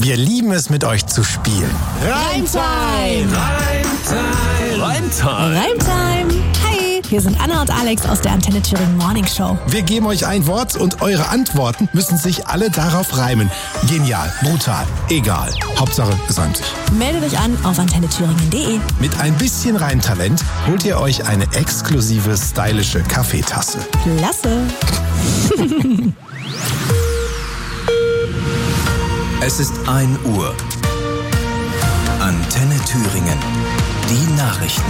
Wir lieben es, mit euch zu spielen. Reimtime! Reimtime! Hi, hier sind Anna und Alex aus der Antenne Thüringen Morning Show. Wir geben euch ein Wort und eure Antworten müssen sich alle darauf reimen. Genial, brutal, egal. Hauptsache, es reimt sich. Meldet euch an auf antennethüringen.de. Mit ein bisschen Reimtalent holt ihr euch eine exklusive, stylische Kaffeetasse. Klasse! Es ist 1 Uhr. Antenne Thüringen. Die Nachrichten.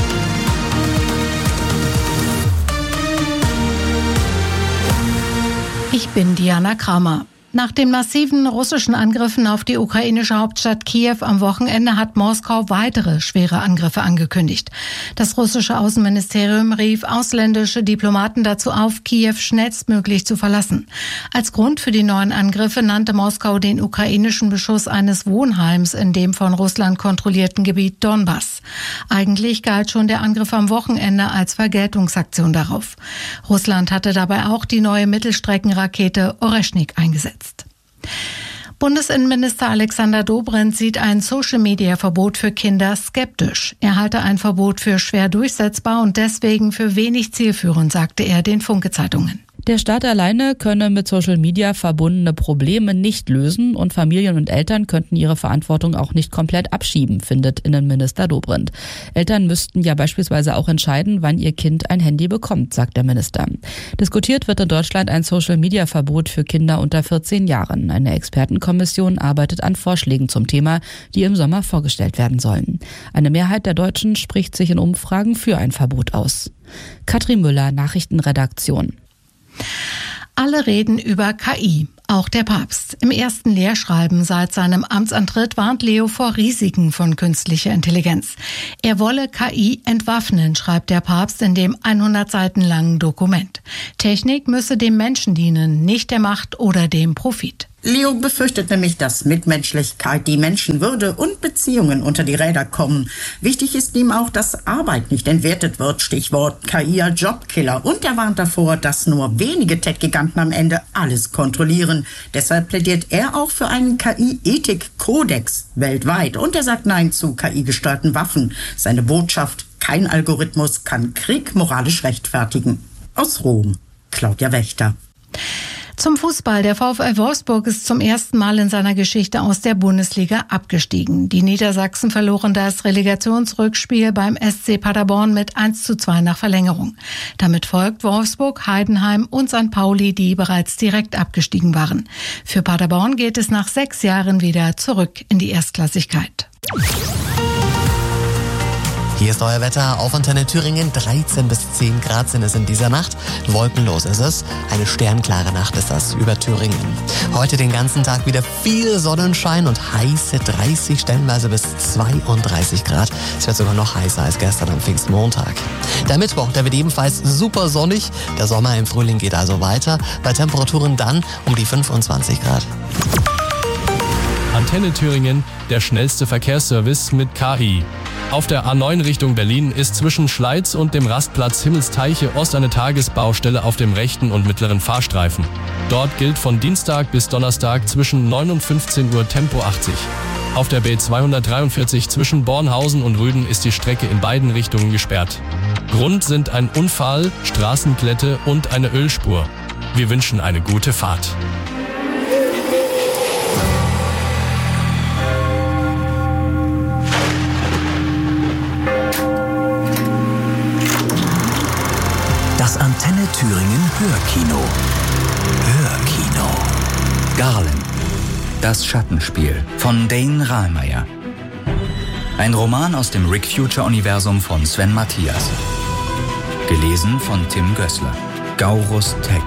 Ich bin Diana Kramer. Nach den massiven russischen Angriffen auf die ukrainische Hauptstadt Kiew am Wochenende hat Moskau weitere schwere Angriffe angekündigt. Das russische Außenministerium rief ausländische Diplomaten dazu auf, Kiew schnellstmöglich zu verlassen. Als Grund für die neuen Angriffe nannte Moskau den ukrainischen Beschuss eines Wohnheims in dem von Russland kontrollierten Gebiet Donbass. Eigentlich galt schon der Angriff am Wochenende als Vergeltungsaktion darauf. Russland hatte dabei auch die neue Mittelstreckenrakete Oreschnik eingesetzt. Bundesinnenminister Alexander Dobrindt sieht ein Social-Media-Verbot für Kinder skeptisch. Er halte ein Verbot für schwer durchsetzbar und deswegen für wenig zielführend, sagte er den Funke-Zeitungen. Der Staat alleine könne mit Social Media verbundene Probleme nicht lösen und Familien und Eltern könnten ihre Verantwortung auch nicht komplett abschieben, findet Innenminister Dobrindt. Eltern müssten ja beispielsweise auch entscheiden, wann ihr Kind ein Handy bekommt, sagt der Minister. Diskutiert wird in Deutschland ein Social Media Verbot für Kinder unter 14 Jahren. Eine Expertenkommission arbeitet an Vorschlägen zum Thema, die im Sommer vorgestellt werden sollen. Eine Mehrheit der Deutschen spricht sich in Umfragen für ein Verbot aus. Katrin Müller, Nachrichtenredaktion. Alle reden über KI, auch der Papst. Im ersten Lehrschreiben seit seinem Amtsantritt warnt Leo vor Risiken von künstlicher Intelligenz. Er wolle KI entwaffnen, schreibt der Papst in dem 100 Seiten langen Dokument. Technik müsse dem Menschen dienen, nicht der Macht oder dem Profit. Leo befürchtet nämlich, dass Mitmenschlichkeit, die Menschenwürde und Beziehungen unter die Räder kommen. Wichtig ist ihm auch, dass Arbeit nicht entwertet wird, Stichwort KI als Jobkiller. Und er warnt davor, dass nur wenige Tech-Giganten am Ende alles kontrollieren. Deshalb plädiert er auch für einen KI-Ethik-Kodex weltweit. Und er sagt Nein zu KI-gesteuerten Waffen. Seine Botschaft: Kein Algorithmus kann Krieg moralisch rechtfertigen. Aus Rom, Claudia Wächter. Zum Fußball. Der VfL Wolfsburg ist zum ersten Mal in seiner Geschichte aus der Bundesliga abgestiegen. Die Niedersachsen verloren das Relegationsrückspiel beim SC Paderborn mit 1:2 nach Verlängerung. Damit folgt Wolfsburg, Heidenheim und St. Pauli, die bereits direkt abgestiegen waren. Für Paderborn geht es nach 6 Jahren wieder zurück in die Erstklassigkeit. Hier ist euer Wetter auf Antenne Thüringen. 13 bis 10 Grad sind es in dieser Nacht. Wolkenlos ist es. Eine sternklare Nacht ist das über Thüringen. Heute den ganzen Tag wieder viel Sonnenschein und heiße 30, stellenweise bis 32 Grad. Es wird sogar noch heißer als gestern am Pfingstmontag. Der Mittwoch, der wird ebenfalls super sonnig. Der Sommer im Frühling geht also weiter. Bei Temperaturen dann um die 25 Grad. Antenne Thüringen, der schnellste Verkehrsservice mit KI. Auf der A9 Richtung Berlin ist zwischen Schleiz und dem Rastplatz Himmelsteiche Ost eine Tagesbaustelle auf dem rechten und mittleren Fahrstreifen. Dort gilt von Dienstag bis Donnerstag zwischen 9 und 15 Uhr Tempo 80. Auf der B243 zwischen Bornhausen und Rüden ist die Strecke in beiden Richtungen gesperrt. Grund sind ein Unfall, Straßenklette und eine Ölspur. Wir wünschen eine gute Fahrt. Das Antenne Thüringen Hörkino. Hörkino. Garland. Das Schattenspiel von Dane Rahlmeier. Ein Roman aus dem Rick Future-Universum von Sven Matthias. Gelesen von Tim Gößler. Gaurus Tech.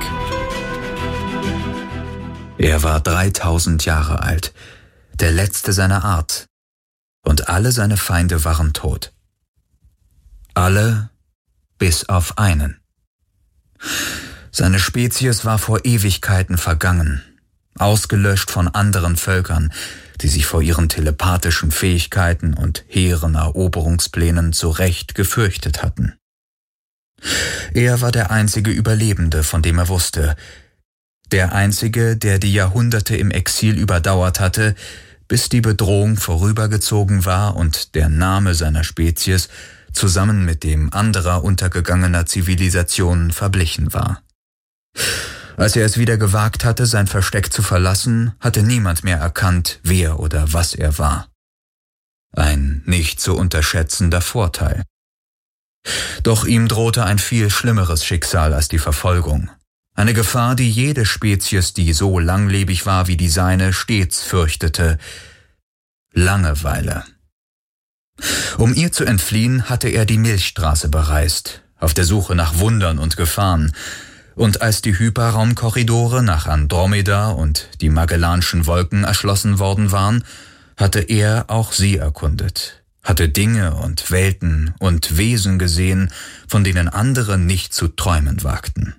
Er war 3000 Jahre alt, der letzte seiner Art. Und alle seine Feinde waren tot. Alle bis auf einen. Seine Spezies war vor Ewigkeiten vergangen, ausgelöscht von anderen Völkern, die sich vor ihren telepathischen Fähigkeiten und hehren Eroberungsplänen zu Recht gefürchtet hatten. Er war der einzige Überlebende, von dem er wusste, der einzige, der die Jahrhunderte im Exil überdauert hatte, bis die Bedrohung vorübergezogen war und der Name seiner Spezies zusammen mit dem anderer untergegangener Zivilisationen verblichen war. Als er es wieder gewagt hatte, sein Versteck zu verlassen, hatte niemand mehr erkannt, wer oder was er war. Ein nicht zu unterschätzender Vorteil. Doch ihm drohte ein viel schlimmeres Schicksal als die Verfolgung. Eine Gefahr, die jede Spezies, die so langlebig war wie die seine, stets fürchtete: Langeweile. Um ihr zu entfliehen, hatte er die Milchstraße bereist, auf der Suche nach Wundern und Gefahren. Und als die Hyperraumkorridore nach Andromeda und die Magellanschen Wolken erschlossen worden waren, hatte er auch sie erkundet, hatte Dinge und Welten und Wesen gesehen, von denen andere nicht zu träumen wagten.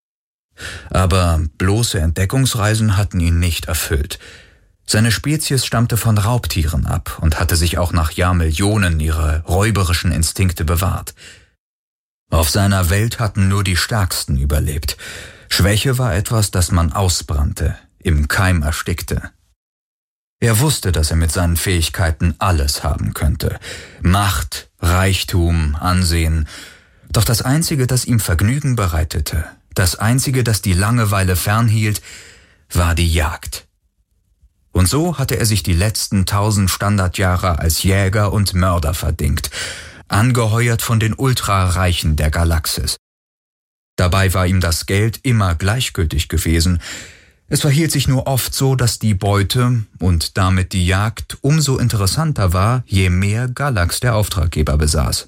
Aber bloße Entdeckungsreisen hatten ihn nicht erfüllt. Seine Spezies stammte von Raubtieren ab und hatte sich auch nach Jahrmillionen ihre räuberischen Instinkte bewahrt. Auf seiner Welt hatten nur die Stärksten überlebt. Schwäche war etwas, das man ausbrannte, im Keim erstickte. Er wusste, dass er mit seinen Fähigkeiten alles haben könnte. Macht, Reichtum, Ansehen. Doch das Einzige, das ihm Vergnügen bereitete, das Einzige, das die Langeweile fernhielt, war die Jagd. Und so hatte er sich die letzten 1000 Standardjahre als Jäger und Mörder verdingt, angeheuert von den Ultrareichen der Galaxis. Dabei war ihm das Geld immer gleichgültig gewesen. Es verhielt sich nur oft so, dass die Beute und damit die Jagd umso interessanter war, je mehr Galax der Auftraggeber besaß.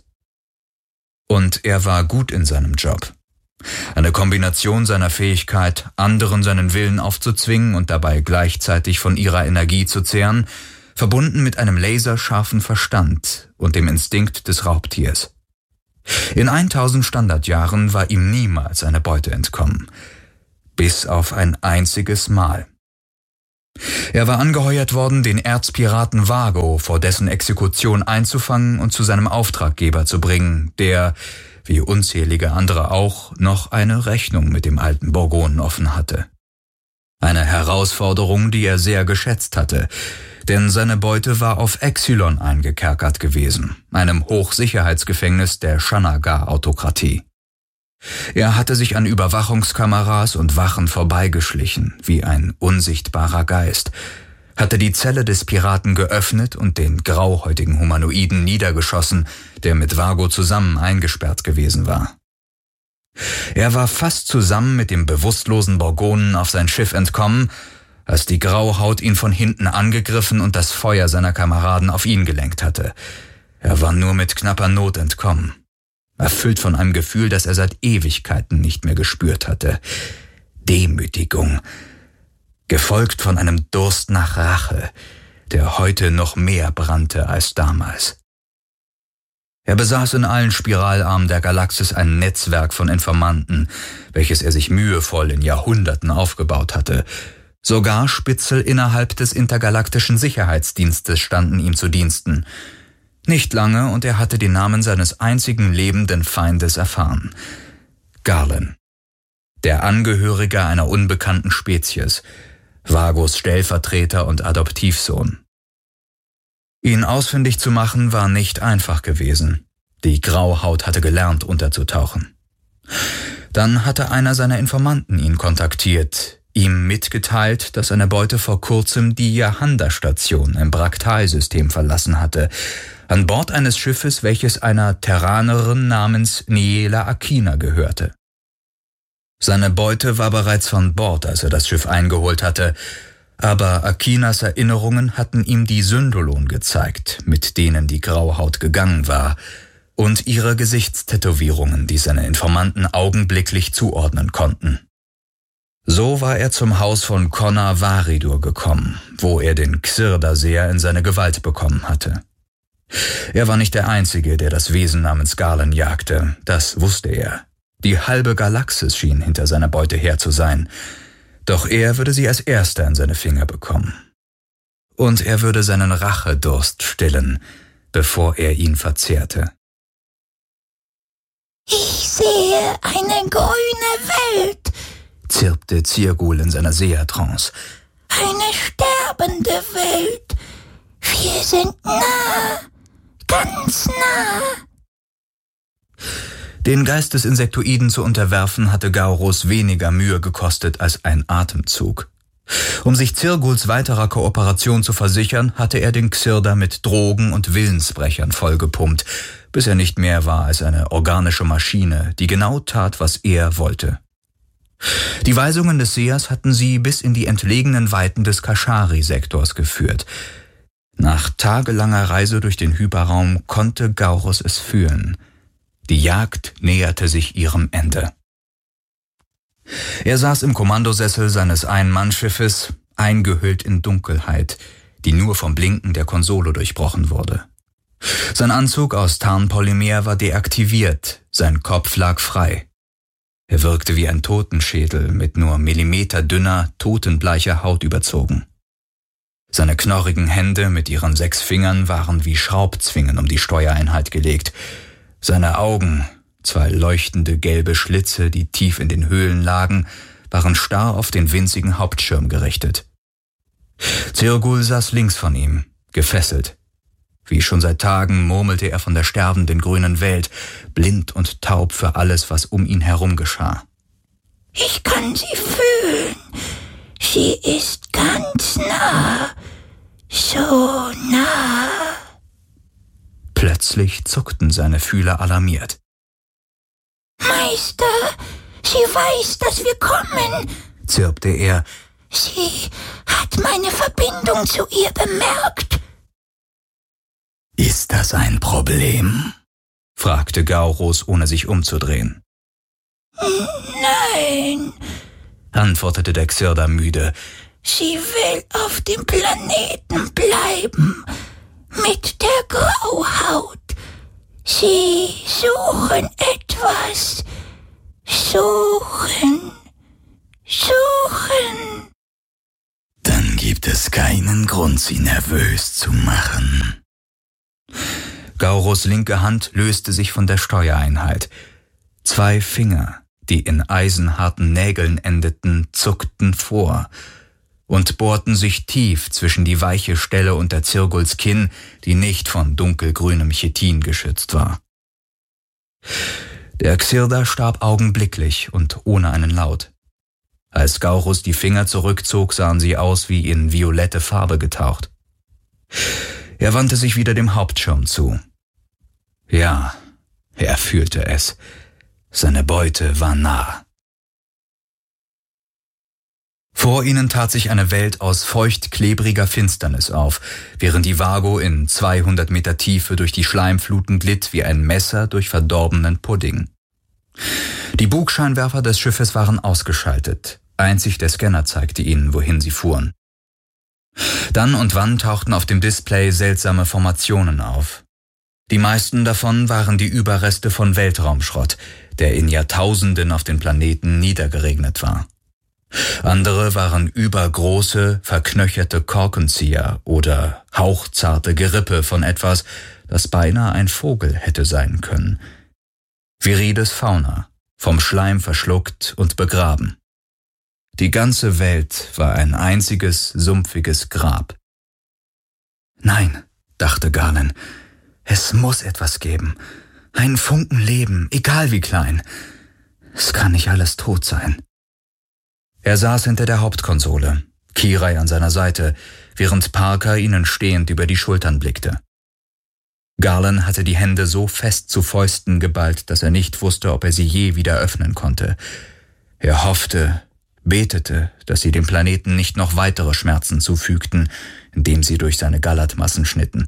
Und er war gut in seinem Job. Eine Kombination seiner Fähigkeit, anderen seinen Willen aufzuzwingen und dabei gleichzeitig von ihrer Energie zu zehren, verbunden mit einem laserscharfen Verstand und dem Instinkt des Raubtiers. In 1000 Standardjahren war ihm niemals eine Beute entkommen. Bis auf ein einziges Mal. Er war angeheuert worden, den Erzpiraten Vago vor dessen Exekution einzufangen und zu seinem Auftraggeber zu bringen, der, wie unzählige andere auch, noch eine Rechnung mit dem alten Borgonen offen hatte. Eine Herausforderung, die er sehr geschätzt hatte, denn seine Beute war auf Exilon eingekerkert gewesen, einem Hochsicherheitsgefängnis der Shanagar-Autokratie. Er hatte sich an Überwachungskameras und Wachen vorbeigeschlichen, wie ein unsichtbarer Geist, hatte die Zelle des Piraten geöffnet und den grauhäutigen Humanoiden niedergeschossen, der mit Vago zusammen eingesperrt gewesen war. Er war fast zusammen mit dem bewusstlosen Borgonen auf sein Schiff entkommen, als die Grauhaut ihn von hinten angegriffen und das Feuer seiner Kameraden auf ihn gelenkt hatte. Er war nur mit knapper Not entkommen, erfüllt von einem Gefühl, das er seit Ewigkeiten nicht mehr gespürt hatte. Demütigung, gefolgt von einem Durst nach Rache, der heute noch mehr brannte als damals. Er besaß in allen Spiralarmen der Galaxis ein Netzwerk von Informanten, welches er sich mühevoll in Jahrhunderten aufgebaut hatte. Sogar Spitzel innerhalb des intergalaktischen Sicherheitsdienstes standen ihm zu Diensten. Nicht lange, und er hatte den Namen seines einzigen lebenden Feindes erfahren. Garlen, der Angehörige einer unbekannten Spezies, Vagos Stellvertreter und Adoptivsohn. Ihn ausfindig zu machen war nicht einfach gewesen. Die Grauhaut hatte gelernt, unterzutauchen. Dann hatte einer seiner Informanten ihn kontaktiert, ihm mitgeteilt, dass seine Beute vor kurzem die Yahanda-Station im Braktal-System verlassen hatte, an Bord eines Schiffes, welches einer Terranerin namens Niela Akina gehörte. Seine Beute war bereits von Bord, als er das Schiff eingeholt hatte, aber Akinas Erinnerungen hatten ihm die Syndolon gezeigt, mit denen die Grauhaut gegangen war, und ihre Gesichtstätowierungen, die seine Informanten augenblicklich zuordnen konnten. So war er zum Haus von Connor Varidur gekommen, wo er den Xirdaseer in seine Gewalt bekommen hatte. Er war nicht der Einzige, der das Wesen namens Garlen jagte, das wusste er. Die halbe Galaxis schien hinter seiner Beute her zu sein, doch er würde sie als Erster in seine Finger bekommen. Und er würde seinen Rachedurst stillen, bevor er ihn verzehrte. Ich sehe eine grüne Welt, zirpte Zirgul in seiner Sehertrance. Eine sterbende Welt. Wir sind nah, ganz nah. Den Geist des Insektoiden zu unterwerfen, hatte Gauros weniger Mühe gekostet als ein Atemzug. Um sich Zirguls weiterer Kooperation zu versichern, hatte er den Xirda mit Drogen und Willensbrechern vollgepumpt, bis er nicht mehr war als eine organische Maschine, die genau tat, was er wollte. Die Weisungen des Sehers hatten sie bis in die entlegenen Weiten des Kashari-Sektors geführt. Nach tagelanger Reise durch den Hyperraum konnte Gauros es fühlen. Die Jagd näherte sich ihrem Ende. Er saß im Kommandosessel seines Ein-Mann-Schiffes, eingehüllt in Dunkelheit, die nur vom Blinken der Konsole durchbrochen wurde. Sein Anzug aus Tarnpolymer war deaktiviert, sein Kopf lag frei. Er wirkte wie ein Totenschädel mit nur millimeterdünner, totenbleicher Haut überzogen. Seine knorrigen Hände mit ihren 6 Fingern waren wie Schraubzwingen um die Steuereinheit gelegt. Seine Augen, 2 leuchtende gelbe Schlitze, die tief in den Höhlen lagen, waren starr auf den winzigen Hauptschirm gerichtet. Zirgul saß links von ihm, gefesselt. Wie schon seit Tagen murmelte er von der sterbenden grünen Welt, blind und taub für alles, was um ihn herum geschah. Ich kann sie fühlen. Sie ist ganz nah. So nah. Plötzlich zuckten seine Fühler alarmiert. Meister, sie weiß, dass wir kommen, zirpte er. Sie hat meine Verbindung zu ihr bemerkt. Ist das ein Problem? Fragte Gauros, ohne sich umzudrehen. Nein, antwortete der Xirda müde. Sie will auf dem Planeten bleiben, mit der Grauhaut. Sie suchen etwas. Suchen. Dann gibt es keinen Grund, sie nervös zu machen. Gauros linke Hand löste sich von der Steuereinheit. 2 Finger, die in eisenharten Nägeln endeten, zuckten vor und bohrten sich tief zwischen die weiche Stelle unter Zirguls Kinn, die nicht von dunkelgrünem Chitin geschützt war. Der Xirda starb augenblicklich und ohne einen Laut. Als Gauros die Finger zurückzog, sahen sie aus wie in violette Farbe getaucht. Er wandte sich wieder dem Hauptschirm zu. Ja, er fühlte es. Seine Beute war nah. Vor ihnen tat sich eine Welt aus feucht-klebriger Finsternis auf, während die Vago in 200 Meter Tiefe durch die Schleimfluten glitt wie ein Messer durch verdorbenen Pudding. Die Bugscheinwerfer des Schiffes waren ausgeschaltet. Einzig der Scanner zeigte ihnen, wohin sie fuhren. Dann und wann tauchten auf dem Display seltsame Formationen auf. Die meisten davon waren die Überreste von Weltraumschrott, der in Jahrtausenden auf den Planeten niedergeregnet war. Andere waren übergroße, verknöcherte Korkenzieher oder hauchzarte Gerippe von etwas, das beinahe ein Vogel hätte sein können. Virides Fauna, vom Schleim verschluckt und begraben. Die ganze Welt war ein einziges, sumpfiges Grab. Nein, dachte Galen, es muss etwas geben. Ein Funken Leben, egal wie klein. Es kann nicht alles tot sein. Er saß hinter der Hauptkonsole, Kirai an seiner Seite, während Parker ihnen stehend über die Schultern blickte. Garland hatte die Hände so fest zu Fäusten geballt, dass er nicht wusste, ob er sie je wieder öffnen konnte. Er hoffte, betete, dass sie dem Planeten nicht noch weitere Schmerzen zufügten, indem sie durch seine Gallertmassen schnitten.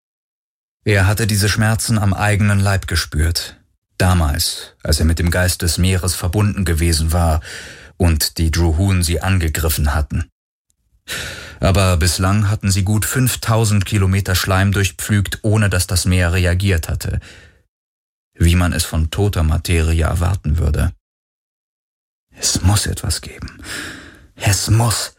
Er hatte diese Schmerzen am eigenen Leib gespürt, damals, als er mit dem Geist des Meeres verbunden gewesen war und die Druhun sie angegriffen hatten. Aber bislang hatten sie gut 5000 Kilometer Schleim durchpflügt, ohne dass das Meer reagiert hatte, wie man es von toter Materie erwarten würde. Es muss etwas geben. Es muss.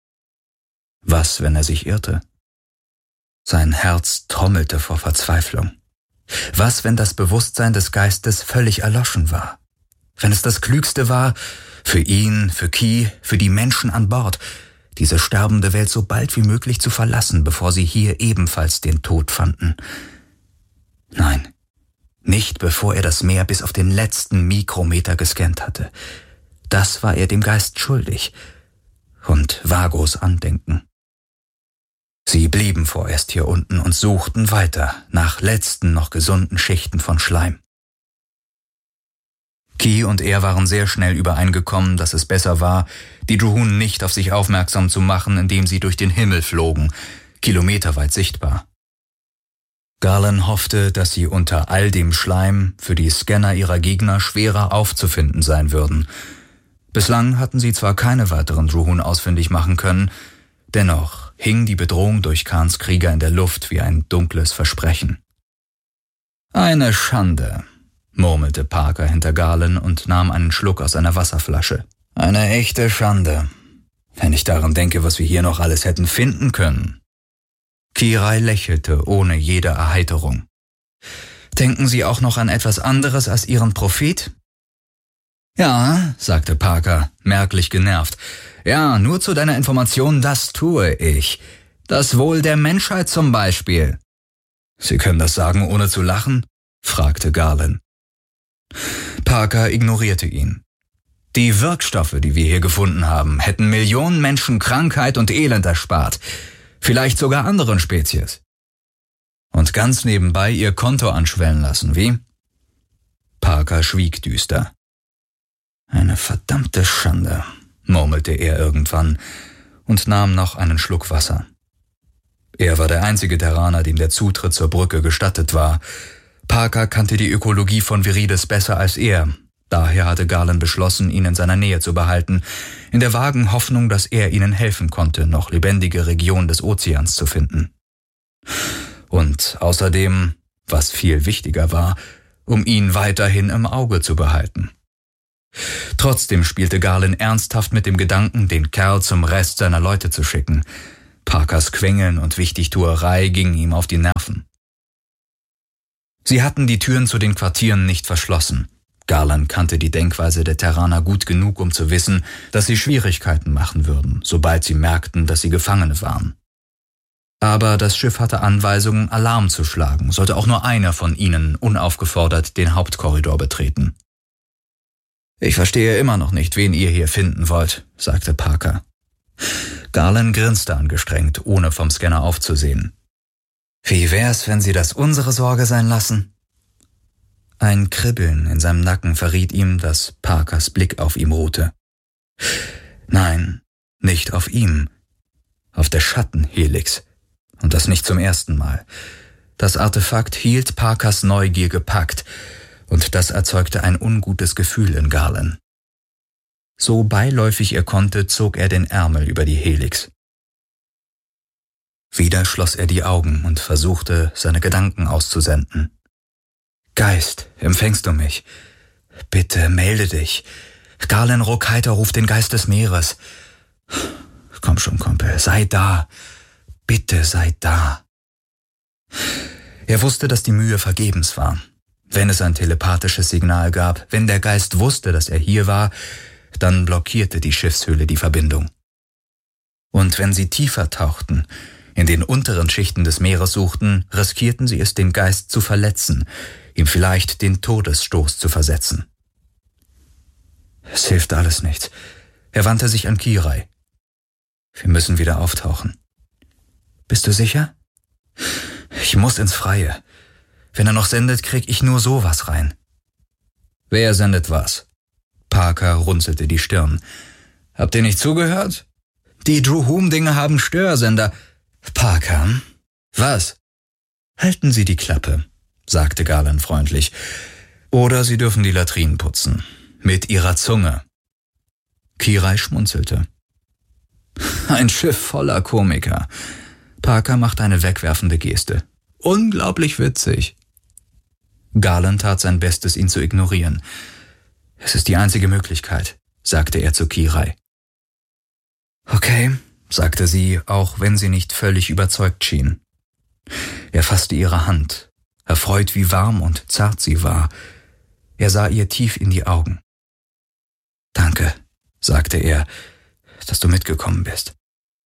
Was, wenn er sich irrte? Sein Herz trommelte vor Verzweiflung. Was, wenn das Bewusstsein des Geistes völlig erloschen war? Wenn es das Klügste war, für ihn, für Ki, für die Menschen an Bord, diese sterbende Welt so bald wie möglich zu verlassen, bevor sie hier ebenfalls den Tod fanden. Nein, nicht bevor er das Meer bis auf den letzten Mikrometer gescannt hatte. Das war er dem Geist schuldig. Und Vagos Andenken. Sie blieben vorerst hier unten und suchten weiter nach letzten noch gesunden Schichten von Schleim. Key und er waren sehr schnell übereingekommen, dass es besser war, die Druhunen nicht auf sich aufmerksam zu machen, indem sie durch den Himmel flogen, kilometerweit sichtbar. Garland hoffte, dass sie unter all dem Schleim für die Scanner ihrer Gegner schwerer aufzufinden sein würden. Bislang hatten sie zwar keine weiteren Druhunen ausfindig machen können, dennoch hing die Bedrohung durch Khans Krieger in der Luft wie ein dunkles Versprechen. »Eine Schande«, murmelte Parker hinter Garland und nahm einen Schluck aus einer Wasserflasche. »Eine echte Schande, wenn ich daran denke, was wir hier noch alles hätten finden können.« Kirai lächelte ohne jede Erheiterung. »Denken Sie auch noch an etwas anderes als Ihren Prophet?« »Ja«, sagte Parker, merklich genervt. »Ja, nur zu deiner Information, das tue ich. Das Wohl der Menschheit zum Beispiel.« »Sie können das sagen, ohne zu lachen?« fragte Garland. Parker ignorierte ihn. »Die Wirkstoffe, die wir hier gefunden haben, hätten Millionen Menschen Krankheit und Elend erspart. Vielleicht sogar anderen Spezies. Und ganz nebenbei ihr Konto anschwellen lassen, wie?« Parker schwieg düster. »Eine verdammte Schande«, murmelte er irgendwann und nahm noch einen Schluck Wasser. Er war der einzige Terraner, dem der Zutritt zur Brücke gestattet war. Parker kannte die Ökologie von Viridis besser als er. Daher hatte Garland beschlossen, ihn in seiner Nähe zu behalten, in der vagen Hoffnung, dass er ihnen helfen konnte, noch lebendige Regionen des Ozeans zu finden. Und außerdem, was viel wichtiger war, um ihn weiterhin im Auge zu behalten. Trotzdem spielte Garland ernsthaft mit dem Gedanken, den Kerl zum Rest seiner Leute zu schicken. Parkers Quengeln und Wichtigtuerei gingen ihm auf die Nerven. Sie hatten die Türen zu den Quartieren nicht verschlossen. Garland kannte die Denkweise der Terraner gut genug, um zu wissen, dass sie Schwierigkeiten machen würden, sobald sie merkten, dass sie Gefangene waren. Aber das Schiff hatte Anweisungen, Alarm zu schlagen, sollte auch nur einer von ihnen unaufgefordert den Hauptkorridor betreten. »Ich verstehe immer noch nicht, wen ihr hier finden wollt«, sagte Parker. Garland grinste angestrengt, ohne vom Scanner aufzusehen. »Wie wär's, wenn Sie das unsere Sorge sein lassen?« Ein Kribbeln in seinem Nacken verriet ihm, dass Parkers Blick auf ihm ruhte. Nein, nicht auf ihm, auf der Schattenhelix. Und das nicht zum ersten Mal. Das Artefakt hielt Parkers Neugier gepackt, und das erzeugte ein ungutes Gefühl in Garland. So beiläufig er konnte, zog er den Ärmel über die Helix. Wieder schloss er die Augen und versuchte, seine Gedanken auszusenden. »Geist, empfängst du mich? Bitte melde dich. Garland Rokeiter ruft den Geist des Meeres. Komm schon, Kumpel, sei da. Bitte sei da.« Er wusste, dass die Mühe vergebens war. Wenn es ein telepathisches Signal gab, wenn der Geist wusste, dass er hier war, dann blockierte die Schiffshülle die Verbindung. Und wenn sie tiefer tauchten, in den unteren Schichten des Meeres suchten, riskierten sie es, den Geist zu verletzen, ihm vielleicht den Todesstoß zu versetzen. Es hilft alles nichts. Er wandte sich an Kirai. Wir müssen wieder auftauchen. Bist du sicher? Ich muss ins Freie. Wenn er noch sendet, krieg ich nur sowas rein. Wer sendet was? Parker runzelte die Stirn. Habt ihr nicht zugehört? Die Druhum-Dinge haben Störsender. Parker? Was? Halten Sie die Klappe, sagte Garland freundlich. Oder Sie dürfen die Latrinen putzen. Mit Ihrer Zunge. Kirai schmunzelte. Ein Schiff voller Komiker. Parker machte eine wegwerfende Geste. Unglaublich witzig. Garland tat sein Bestes, ihn zu ignorieren. Es ist die einzige Möglichkeit, sagte er zu Kirai. Okay, sagte sie, auch wenn sie nicht völlig überzeugt schien. Er fasste ihre Hand, erfreut, wie warm und zart sie war. Er sah ihr tief in die Augen. Danke, sagte er, dass du mitgekommen bist.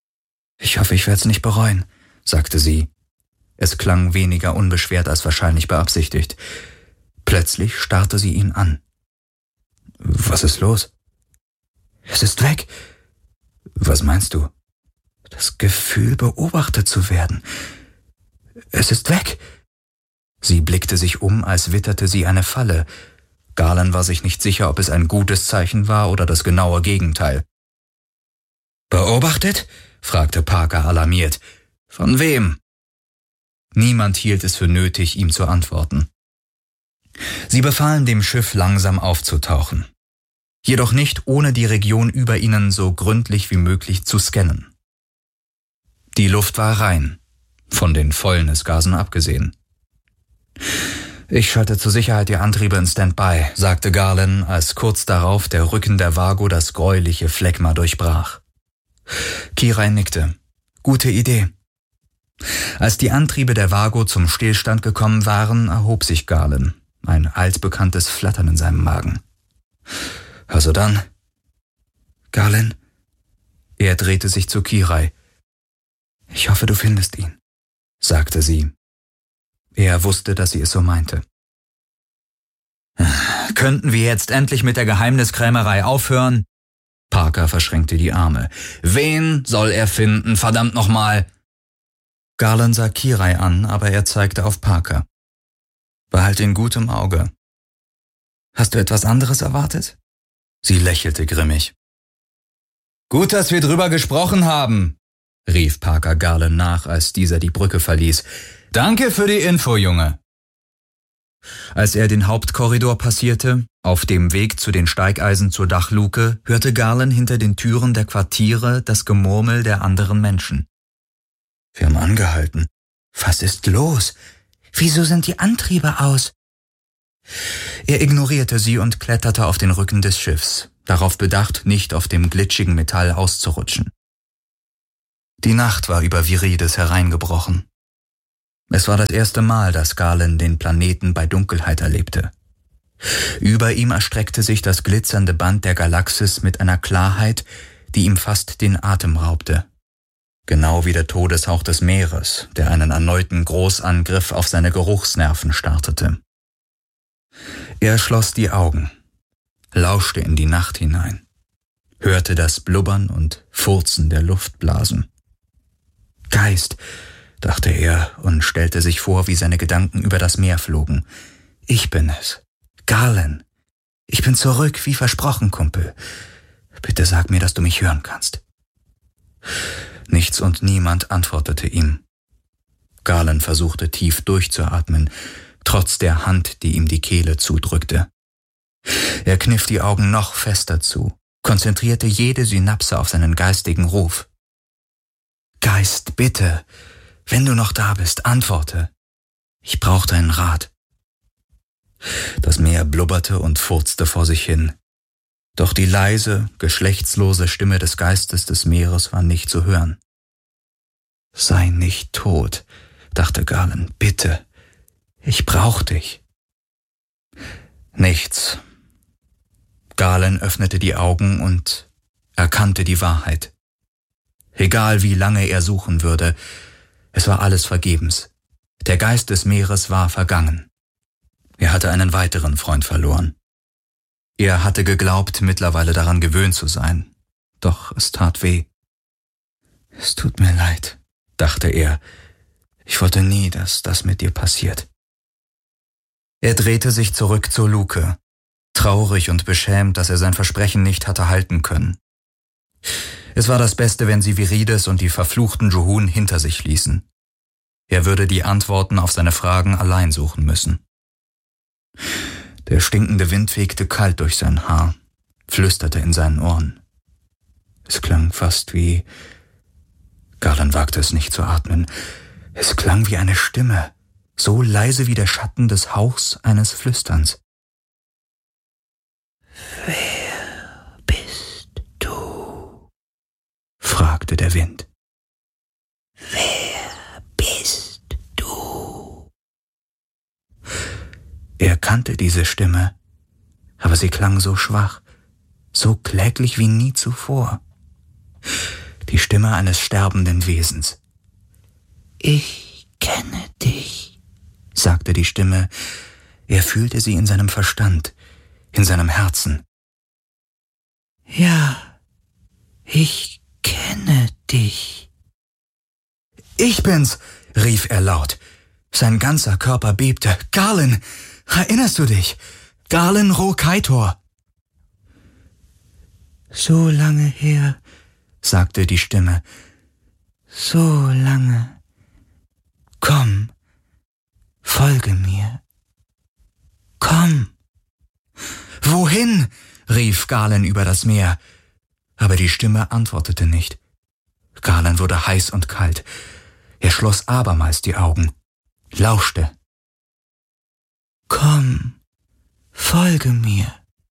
Ich hoffe, ich werde es nicht bereuen, sagte sie. Es klang weniger unbeschwert als wahrscheinlich beabsichtigt. Plötzlich starrte sie ihn an. Was ist los? Es ist weg. Was meinst du? Das Gefühl, beobachtet zu werden. Es ist weg. Sie blickte sich um, als witterte sie eine Falle. Garland war sich nicht sicher, ob es ein gutes Zeichen war oder das genaue Gegenteil. Beobachtet? Fragte Parker alarmiert. Von wem? Niemand hielt es für nötig, ihm zu antworten. Sie befahlen dem Schiff, langsam aufzutauchen. Jedoch nicht, ohne die Region über ihnen so gründlich wie möglich zu scannen. Die Luft war rein, von den Fäulnisgasen abgesehen. Ich schalte zur Sicherheit die Antriebe in Standby, sagte Garland, als kurz darauf der Rücken der Vago das gräuliche Phlegma durchbrach. Kirai nickte. Gute Idee. Als die Antriebe der Vago zum Stillstand gekommen waren, erhob sich Garland, ein altbekanntes Flattern in seinem Magen. Also dann, Garland? Er drehte sich zu Kirai. Ich hoffe, du findest ihn, sagte sie. Er wusste, dass sie es so meinte. Könnten wir jetzt endlich mit der Geheimniskrämerei aufhören? Parker verschränkte die Arme. Wen soll er finden, verdammt nochmal? Garland sah Kirai an, aber er zeigte auf Parker. Behalte ihn gut im Auge. Hast du etwas anderes erwartet? Sie lächelte grimmig. Gut, dass wir drüber gesprochen haben, rief Parker Garland nach, als dieser die Brücke verließ. Danke für die Info, Junge. Als er den Hauptkorridor passierte, auf dem Weg zu den Steigeisen zur Dachluke, hörte Garland hinter den Türen der Quartiere das Gemurmel der anderen Menschen. Wir haben angehalten. Was ist los? Wieso sind die Antriebe aus? Er ignorierte sie und kletterte auf den Rücken des Schiffs, darauf bedacht, nicht auf dem glitschigen Metall auszurutschen. Die Nacht war über Virides hereingebrochen. Es war das erste Mal, dass Garland den Planeten bei Dunkelheit erlebte. Über ihm erstreckte sich das glitzernde Band der Galaxis mit einer Klarheit, die ihm fast den Atem raubte. Genau wie der Todeshauch des Meeres, der einen erneuten Großangriff auf seine Geruchsnerven startete. Er schloss die Augen, lauschte in die Nacht hinein, hörte das Blubbern und Furzen der Luftblasen. Geist, dachte er und stellte sich vor, wie seine Gedanken über das Meer flogen. Ich bin es, Garland. Ich bin zurück, wie versprochen, Kumpel. Bitte sag mir, dass du mich hören kannst. Nichts und niemand antwortete ihm. Garland versuchte tief durchzuatmen, trotz der Hand, die ihm die Kehle zudrückte. Er kniff die Augen noch fester zu, konzentrierte jede Synapse auf seinen geistigen Ruf. Geist, bitte, wenn du noch da bist, antworte. Ich brauche deinen Rat. Das Meer blubberte und furzte vor sich hin. Doch die leise, geschlechtslose Stimme des Geistes des Meeres war nicht zu hören. Sei nicht tot, dachte Garland, bitte. Ich brauch dich. Nichts. Garland öffnete die Augen und erkannte die Wahrheit. Egal wie lange er suchen würde, es war alles vergebens. Der Geist des Meeres war vergangen. Er hatte einen weiteren Freund verloren. Er hatte geglaubt, mittlerweile daran gewöhnt zu sein. Doch es tat weh. Es tut mir leid, dachte er. Ich wollte nie, dass das mit dir passiert. Er drehte sich zurück zur Luke, traurig und beschämt, dass er sein Versprechen nicht hatte halten können. Es war das Beste, wenn sie Virides und die verfluchten Juhun hinter sich ließen. Er würde die Antworten auf seine Fragen allein suchen müssen. Der stinkende Wind fegte kalt durch sein Haar, flüsterte in seinen Ohren. Es klang fast wie... Garland wagte es nicht zu atmen. Es klang wie eine Stimme, so leise wie der Schatten des Hauchs eines Flüsterns. Wer bist du? Fragte der Wind. Wer bist du? Er kannte diese Stimme, aber sie klang so schwach, so kläglich wie nie zuvor. Die Stimme eines sterbenden Wesens. Ich kenne dich, sagte die Stimme. Er fühlte sie in seinem Verstand, in seinem Herzen. Ja, ich kenne dich. Ich bin's, rief er laut. Sein ganzer Körper bebte. Galen, erinnerst du dich? Galen Ro-Kaitor. So lange her, sagte die Stimme. So lange. Komm, folge mir. Komm. Wohin? Rief Galen über das Meer. Aber die Stimme antwortete nicht. Galen wurde heiß und kalt. Er schloss abermals die Augen, lauschte. Komm, folge mir.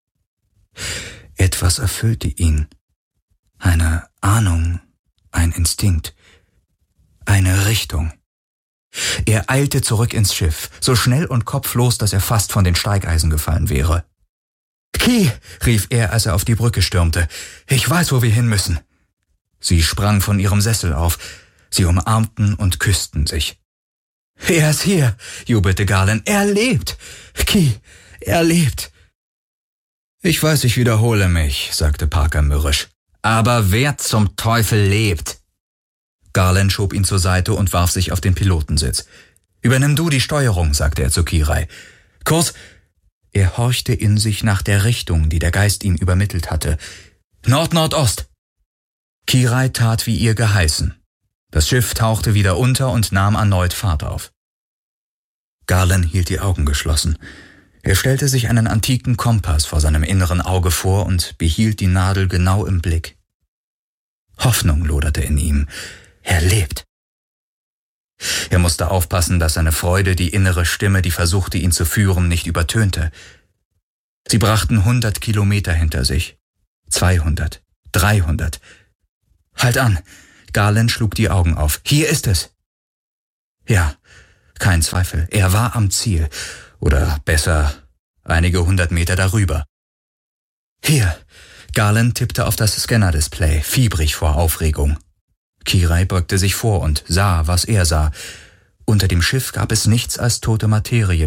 Etwas erfüllte ihn. Eine Ahnung, ein Instinkt, eine Richtung. Er eilte zurück ins Schiff, so schnell und kopflos, dass er fast von den Steigeisen gefallen wäre. »Ki«, rief er, als er auf die Brücke stürmte, »ich weiß, wo wir hin müssen.« Sie sprang von ihrem Sessel auf. Sie umarmten und küssten sich. »Er ist hier«, jubelte Galen. »Er lebt! Ki, er lebt!« »Ich weiß, ich wiederhole mich«, sagte Parker mürrisch. »Aber wer zum Teufel lebt?« Galen schob ihn zur Seite und warf sich auf den Pilotensitz. »Übernimm du die Steuerung«, sagte er zu Kirai. »Kurs«, er horchte in sich nach der Richtung, die der Geist ihm übermittelt hatte. »Nord-Nordost!« Kirai tat wie ihr geheißen. Das Schiff tauchte wieder unter und nahm erneut Fahrt auf. Galen hielt die Augen geschlossen. Er stellte sich einen antiken Kompass vor seinem inneren Auge vor und behielt die Nadel genau im Blick. Hoffnung loderte in ihm. Er lebt. Er musste aufpassen, dass seine Freude die innere Stimme, die versuchte, ihn zu führen, nicht übertönte. Sie brachten 100 Kilometer hinter sich. 200, 300. »Halt an!« Galen schlug die Augen auf. »Hier ist es!« Ja, kein Zweifel. Er war am Ziel. Oder besser, einige 100 Meter darüber. »Hier!« Galen tippte auf das Scanner-Display, fiebrig vor Aufregung. Kirai beugte sich vor und sah, was er sah. Unter dem Schiff gab es nichts als tote Materie.